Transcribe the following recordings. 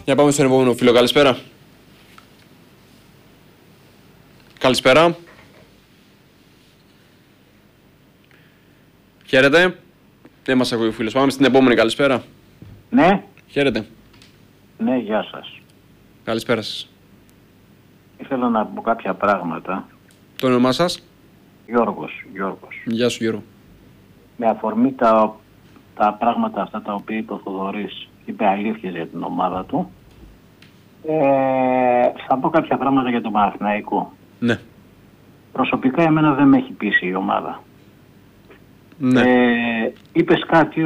Για πάμε στον επόμενο φίλο. Καλησπέρα. Καλησπέρα. Χαίρετε. Δεν μας ακούει ο φίλος. Πάμε στην επόμενη. Καλησπέρα. Ναι. Χαίρετε. Ναι, γεια σας. Καλησπέρα σας. Ήθελα να πω κάποια πράγματα. Το όνομά σας? Γιώργος. Γεια σου Γιώργο. Με αφορμή τα πράγματα αυτά τα οποία είπε ο Θοδωρής, είπε αλήθειες για την ομάδα του. Θα πω κάποια πράγματα για τον Παναθηναϊκό. Ναι. Προσωπικά εμένα δεν με έχει πείσει η ομάδα. Ναι. Είπες κάτι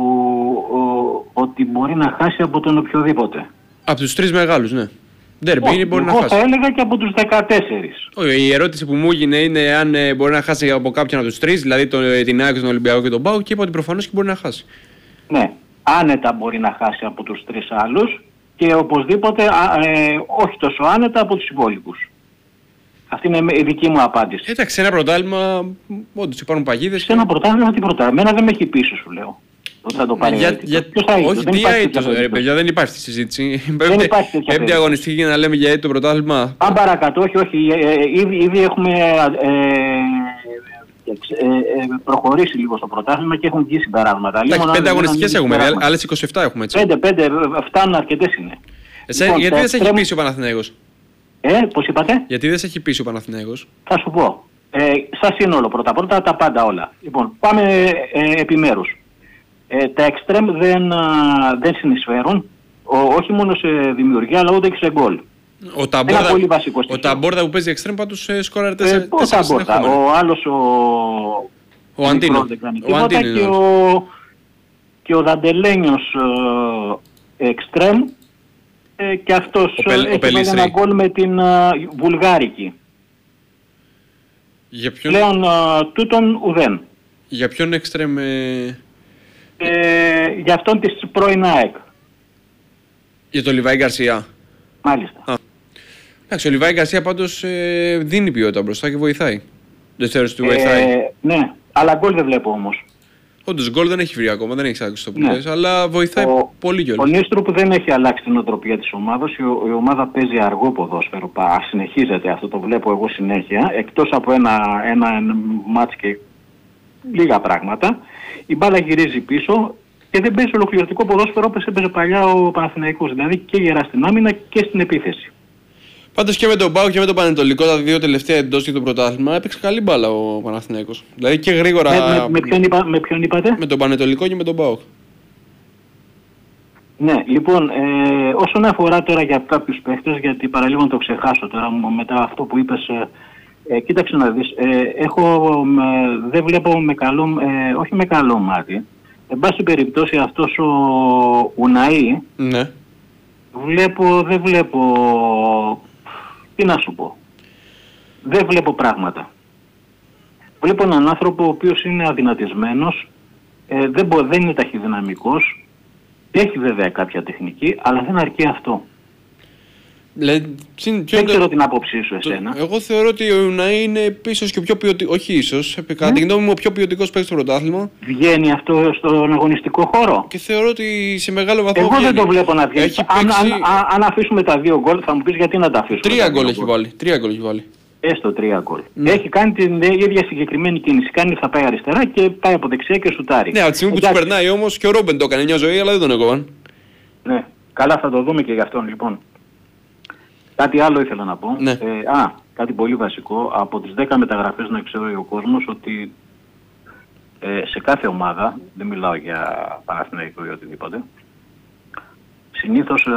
ότι μπορεί να χάσει από τον οποιοδήποτε. Από τους τρεις μεγάλους, ναι. Ντέρμπι μπορεί να χάσει. Εγώ θα έλεγα και από τους 14. Όχι, η ερώτηση που μου έγινε είναι αν μπορεί να χάσει από κάποιον από τους τρεις, δηλαδή την ΑΕΚ, τον Ολυμπιακό και τον ΠΑΟΚ, και είπα ότι προφανώς και μπορεί να χάσει. Ναι, άνετα μπορεί να χάσει από τους τρεις άλλους και οπωσδήποτε όχι τόσο άνετα από τους υπόλοιπους. Αυτή είναι η δική μου απάντηση. Εντάξει, σε ένα πρωτάθλημα όντως υπάρχουν παγίδες. Σε ένα πρωτάθλημα τι πρωτάθλημα. Εμένα δεν με έχει πείσει, σου λέω. Ότι θα το πάρει. Όχι, τι αίτητος, παιδιά, δεν υπάρχει στη συζήτηση. Δεν υπάρχει τέτοια πέμπτη αγωνιστική για να λέμε για αίτητο πρωτάθλημα. Αν παρακάτω, όχι. Ήδη έχουμε προχωρήσει λίγο στο πρωτάθλημα και έχουν βγει συμπεράσματα. Εντάξει, 5 αγωνιστικές έχουμε, άλλες 27 έχουμε, έτσι. 5, φτάνουν, αρκετές είναι. Γιατί δεν σε έχει πείσει ο Παναθηναϊκός? Πώς είπατε? Γιατί δεν σε έχει πείσει ο Παναθηναϊκός? Θα σου πω. Σαν σύνολο πρώτα τα πάντα όλα. Λοιπόν, πάμε επιμέρους. Τα εξτρέμ δεν συνεισφέρουν, όχι μόνο σε δημιουργία, αλλά ούτε και σε γκολ. Ο Ταμπόρδα που παίζει εξτρέμ πάντως σκόραρε 4 συνεχόμενα. Ο άλλος ο Αντίνο. Και ο Δαντελένιος εξτρέμ, και αυτός έχει βάλει ένα γκολ με την Βουλγάρικη. Πλέον τούτον ουδέν. Για ποιον εξτρέμ? Για αυτόν της πρώην ΑΕΚ. Για τον Λιβάη Γκαρσία. Μάλιστα. Εντάξει, ο Λιβάη Γκαρσία πάντως δίνει ποιότητα μπροστά και βοηθάει. Δεν θεωρείς ότι βοηθάει? Ναι, αλλά γκολ δεν βλέπω όμως. Όντως γκολ δεν έχει βρει ακόμα, δεν έχει άκουσει το που λες, αλλά βοηθάει πολύ κιόλας. Ο Νίστρουπ δεν έχει αλλάξει την οτροπία της ομάδας. Η ομάδα παίζει αργό ποδόσφαιρο. Συνεχίζεται αυτό, το βλέπω εγώ συνέχεια. Εκτός από ένα μάτς και λίγα πράγματα. Η μπάλα γυρίζει πίσω και δεν παίζει ολοκληρωτικό ποδόσφαιρο όπως έπαιζε παλιά ο Παναθηναϊκός. Δηλαδή και γερά στην άμυνα και στην επίθεση. Πάντως και με τον ΠΑΟΚ και με τον Πανετολικό, τα δύο τελευταία εντός και το πρωτάθλημα, έπαιξε καλή μπάλα ο Παναθηναϊκός. Δηλαδή και γρήγορα. Με ποιον είπατε? Με τον Πανετολικό και με τον ΠΑΟΚ. Ναι, λοιπόν, όσον αφορά τώρα για κάποιους παίχτες, γιατί παραλίγο να το ξεχάσω τώρα μετά αυτό που είπες, κοίταξε να δεις, δεν βλέπω όχι με καλό μάτι. Εν πάση περιπτώσει αυτός ο Ουναή, ναι. δεν βλέπω, τι να σου πω, δεν βλέπω πράγματα. Βλέπω έναν άνθρωπο ο οποίος είναι αδυνατισμένος, δεν είναι ταχυδυναμικός, έχει βέβαια κάποια τεχνική, αλλά δεν αρκεί αυτό. Δηλαδή, δεν ξέρω την άποψή σου εσένα. Εγώ θεωρώ ότι ο Ιουναή είναι ίσως και ο πιο ποιοτικός, όχι ίσως, κατά τη γνώμη μου ο πιο ποιοτικός παίκτης στο πρωτάθλημα. Βγαίνει αυτό στον αγωνιστικό χώρο. Και θεωρώ ότι σε μεγάλο βαθμό εγώ δεν το βλέπω να βγαίνει. Αν αφήσουμε τα 2 γκολ, θα μου πεις γιατί να τα αφήσουμε. 3 γκολ έχει βάλει. Έστω 3 γκολ. Έχει κάνει την ίδια συγκεκριμένη κίνηση. Κάνει θα πάει αριστερά και πάει από δεξιά και σουτάρει. Ναι, από τη στιγμή που του περνάει όμως και ο Ρόμπεν το έκανε μια ζωή, αλλά δεν τον έκοβαν. Ναι, καλά, θα το δούμε και γι' αυτόν λοιπόν. Κάτι άλλο ήθελα να πω. Ναι. Κάτι πολύ βασικό. Από τις 10 μεταγραφές να ξέρει ο κόσμος ότι σε κάθε ομάδα, δεν μιλάω για Παναθηναϊκό ή οτιδήποτε, συνήθως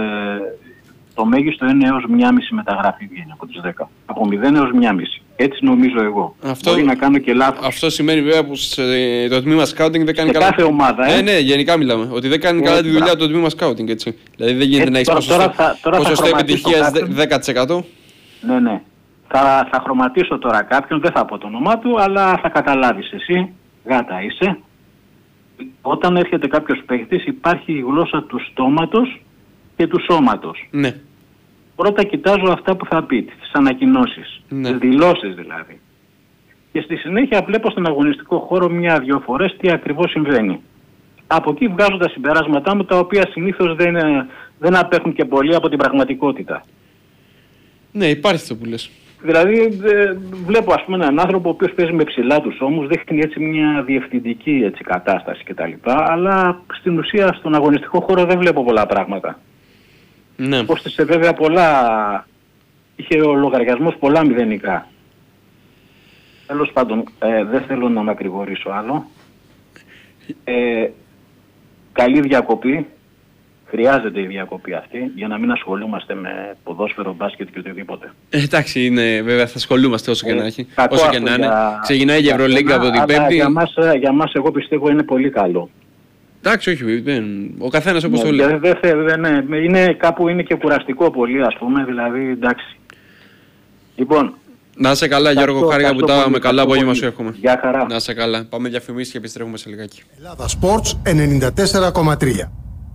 το μέγιστο είναι έως 1,5 μεταγραφή βγαίνει από τις 10. Από 0 έως 1,5. Έτσι νομίζω εγώ. Μπορεί να κάνω και λάθος. Αυτό σημαίνει βέβαια πως το τμήμα scouting δεν κάνει καλά. Σε κάθε ομάδα, ναι, γενικά μιλάμε. Ότι δεν κάνει καλά τη δουλειά το τμήμα scouting, έτσι. Δηλαδή δεν γίνεται να έχεις ποσοστό επιτυχίας 10%. Ναι. Θα χρωματίσω τώρα κάποιον, δεν θα πω το όνομά του, αλλά θα καταλάβεις εσύ, γάτα είσαι. Όταν έρχεται κάποιος παίκτης υπάρχει η γλώσσα του στόματος και του σώματος. Ναι. Πρώτα κοιτάζω αυτά που θα πει, τις ανακοινώσεις, τις δηλώσεις δηλαδή. Και στη συνέχεια βλέπω στον αγωνιστικό χώρο 1-2 φορές τι ακριβώς συμβαίνει. Από εκεί βγάζω τα συμπεράσματά μου, τα οποία συνήθως δεν απέχουν και πολύ από την πραγματικότητα. Ναι, υπάρχει αυτό που λες. Δηλαδή βλέπω ας πούμε έναν άνθρωπο ο οποίος παίζει με ψηλά τους ώμους, δείχνει έτσι μια διευθυντική έτσι, κατάσταση κτλ. Αλλά στην ουσία στον αγωνιστικό χώρο δεν βλέπω πολλά πράγματα. Ναι. Κόστησε βέβαια είχε ο λογαριασμός πολλά μηδενικά. Τέλος πάντων, δεν θέλω να μακρηγορήσω άλλο. Καλή διακοπή. Χρειάζεται η διακοπή αυτή για να μην ασχολούμαστε με ποδόσφαιρο, μπάσκετ και οτιδήποτε. Εντάξει, βέβαια θα ασχολούμαστε όσο και να έχει. Όσο και να είναι. Ξεκινάει η Ευρωλίγκα από την Πέμπτη. Για μας εγώ πιστεύω είναι πολύ καλό. Εντάξει, όχι, ο καθένας όπως το λέει. Είναι κάπου είναι και κουραστικό πολύ, ας πούμε, δηλαδή εντάξει. Λοιπόν. Να είσαι καλά, Γιώργο, χάρηκα που τα είπαμε. Καλά απόγευμα σου εύχομαι. Γεια χαρά. Να είσαι καλά. Πάμε διαφημίσεις και επιστρέφουμε σε λιγάκι. Ελλάδα Sports 94,3.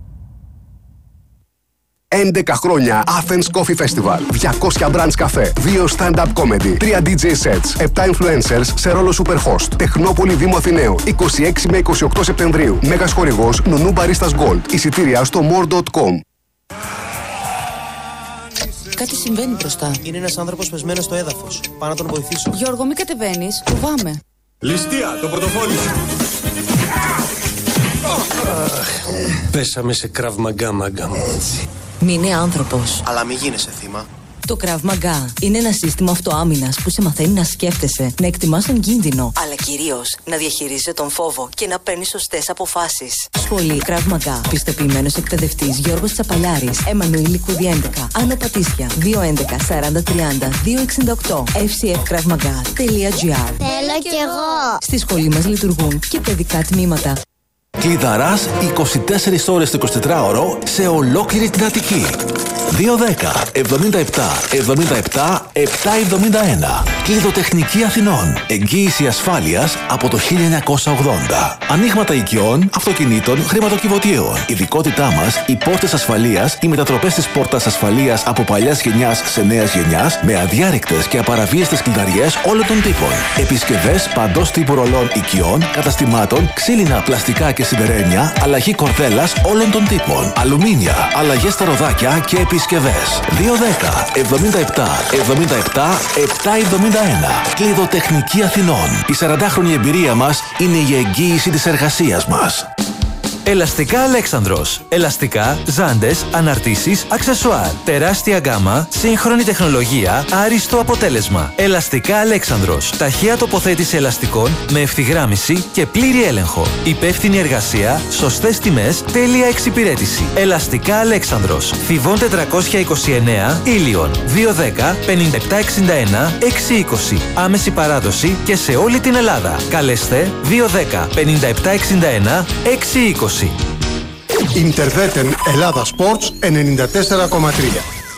11 χρόνια Athens Coffee Festival. 200 brands καφέ, 2 stand-up comedy, 3 DJ sets, 7 influencers σε ρόλο superhost. Τεχνόπολη Δήμου Αθηναίου, 26 με 28 Σεπτεμβρίου. Μέγας χορηγός Νουνού Baristas Gold. Εισιτήρια στο more.com. Κάτι συμβαίνει μπροστά. Είναι ένας άνθρωπος πεσμένος στο έδαφος. Πάω να τον βοηθήσω. Γιώργο, μην κατεβαίνεις. Φοβάμαι. Ληστεία, το πορτοφόλι σου. Πέσαμε σε Krav Maga, μάγκα μου. Μην είναι άνθρωπος. Αλλά μη γίνεσαι θύμα. Το Krav Maga είναι ένα σύστημα αυτοάμυνας που σε μαθαίνει να σκέφτεσαι, να εκτιμάς τον κίνδυνο, αλλά κυρίως να διαχειρίζεσαι τον φόβο και να παίρνεις σωστές αποφάσεις. Σχολή Krav Maga. Πιστοποιημένος εκπαιδευτής Γιώργος Τσαπαλιάρης. Εμμανουήλ Λικούδη 11. Άνω Πατήσια. 211 40 30 268. fcfkravmaga.gr. Θέλω κι εγώ. Στη σχολή μας λειτουργούν και παιδικά τμήματα. Κλειδαράς 24 ώρες το 24ωρο σε ολόκληρη την Αττική. 210 77 77 771. Κλειδοτεχνική Αθηνών. Εγγύηση ασφάλειας από το 1980. Ανοίγματα οικειών, αυτοκινήτων, χρηματοκιβωτίων. Ειδικότητά μας, οι πόρτες ασφαλείας, οι μετατροπές της πόρτας ασφαλείας από παλιάς γενιάς σε νέας γενιάς, με αδιάρρηκτες και απαραβίαστες κλειδαριές όλων των τύπων. Επισκευές παντός τύπου ρολών οικειών, καταστημάτων, ξύλινα, πλαστικά και σιδερένια, αλλαγή κορδέλας όλων των τύπων. Αλουμίνια, αλλαγές στα ροδάκια και επισκευές. 210 77 77 771. Κλειδοτεχνική Αθηνών. Η 40χρονη εμπειρία μας είναι η εγγύηση της εργασίας μας. Ελαστικά Αλέξανδρος. Ελαστικά, ζάντες, αναρτήσεις, αξεσουάρ. Τεράστια γκάμα, σύγχρονη τεχνολογία, άριστο αποτέλεσμα. Ελαστικά Αλέξανδρος. Ταχεία τοποθέτηση ελαστικών με ευθυγράμμιση και πλήρη έλεγχο. Υπεύθυνη εργασία, σωστές τιμές, τέλεια εξυπηρέτηση. Ελαστικά Αλέξανδρος. Θηβών 429, Ήλιον. 210 5761 620. Άμεση παράδοση και σε όλη την Ελλάδα. Καλέστε 210 5761 620. Ιντερβέτεν Ελλάδα Sports 94,3.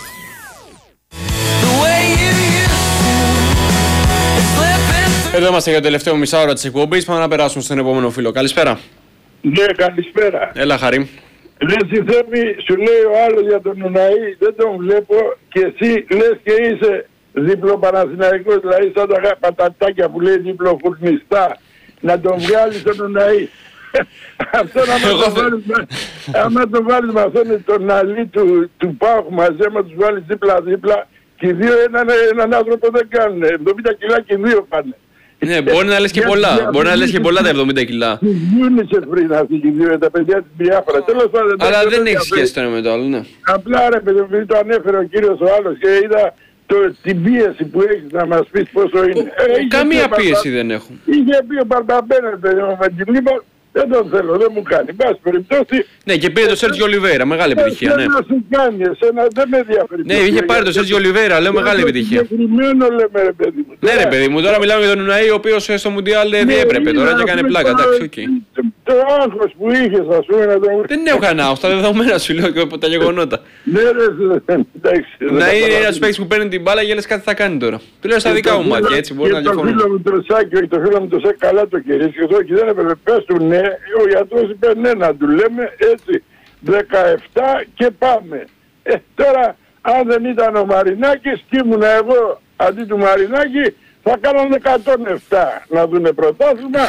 Εδώ είμαστε για το τελευταίο μισάωρο της εκπομπής. Πάμε να περάσουμε στον επόμενο φίλο. Καλησπέρα. Ναι, καλησπέρα. Έλα, Χαρή. Λες η Θέμη, σου λέει ο άλλος για τον Ουναή, δεν τον βλέπω και εσύ λες και είσαι διπλοπαναθηναϊκός, δηλαδή σαν τα πατατάκια που λέει διπλοφουρνιστά, να τον βγάλεις τον Ουναή. Αυτό άμα το βάλεις με αυτόν τον αλή του Πάουκ μαζί, άμα τους βάλεις δίπλα-δίπλα και οι δύο έναν άνθρωπο δεν κάνουν, 70 κιλά και οι δύο πάνε. Ναι, μπορεί να λες και πολλά. Μπορεί να λες και πολλά τα 70 κιλά. Γιούνισε πριν αυτή και δύο, τα παιδιά της Μπιάφρα. Αλλά δεν έχει σχέση το ένα με το άλλο, ναι. Απλά ρε παιδί, επειδή το ανέφερε ο κύριος ο άλλος και είδα την πίεση που έχεις να μας πεις πόσο είναι. Καμία πίεση δεν έχω. Είχε πει ο Μπαρμπαμπένας, παιδί μου, με την Λίμπα, δεν τον θέλω, δεν μου κάνει. Μπας περιπτώσει. Ναι, και πήρε το Σέρτζιο Ολιβέιρα, μεγάλη επιτυχία. Ναι, να σου κάνει, εσένα δεν με ενδιαφέρει. Ναι, είχε πάρει το Σέρτζιο Ολιβέιρα, λέω μεγάλη επιτυχία. Συγκεκριμένο λέμε, ρε παιδί μου. Ναι, ρε παιδί μου, τώρα μιλάμε για τον Ουναή, ο οποίος στο Μουντιάλ διέπρεπε τώρα και έκανε πλάκα. Εντάξει, οκ. Το άγχος που είχες, ας πούμε, να τον. Δεν έχω κανένα άγχος, τα δεδομένα σου λέω και από τα γεγονότα. Ναι, ρε, εντάξει. Να είναι ένας παίκτης που παίρνει την μπάλα και λες κάτι θα κάνει τώρα. Του λέω στα δικά μου μάτια, έτσι μπορεί να διαφωνώ. Και το φίλο μου το Σάκη, όχι το φίλο μου το Σάκη, καλά το κερδίσει και το όχι δεν έπρεπε. Πες του ναι, ο γιατρός είπε ναι, να του λέμε έτσι 17 και πάμε. Τώρα αν δεν ήταν ο Μαρινάκης και ήμουν εγώ αντί του Μαρινάκη θα κάνανε 107 να δούνε πρωτάθλημα,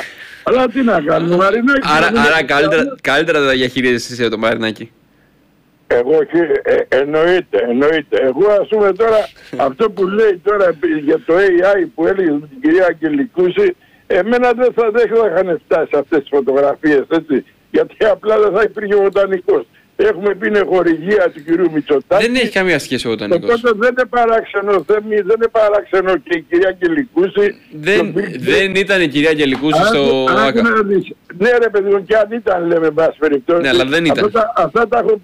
Αλλά τι να κάνουμε, Μαρινάκη. Άρα καλύτερα τα διαχειρίζεσαι εσύ το Μαρινάκη. Εγώ εννοείται. Εγώ ας πούμε τώρα αυτό που λέει τώρα για το AI που έλεγε με την κυρία Αγγελικούση, εμένα δεν θα είχαν φτάσει αυτές τις φωτογραφίες, έτσι. Γιατί απλά δεν θα υπήρχε ο βοτανικός. Έχουμε πει είναι χορηγία του κυρίου Μητσοτάκη. Δεν έχει καμία σχέση ο βοτανικός. Οπότε δεν είναι παράξενο και η κυρία Αγγελικούση. Δεν ήταν η κυρία Αγγελικούση στο ΆΚΑ. Ναι ρε παιδί μου, και αν ήταν λέμε εν πάση περιπτώσει. Ναι, αλλά δεν ήταν. Αυτά τα έχω